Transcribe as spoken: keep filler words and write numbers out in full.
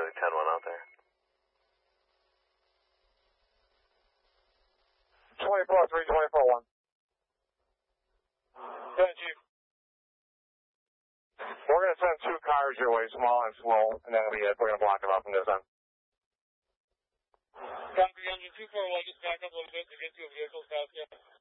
ten one out there. twenty-four three, twenty-four one. Good, Chief. We're going to send two cars your way, small and slow, and then we, uh, we're going to block them up from this end. Copy, engine two four one, just back up a little bit to get to a vehicle south, yeah.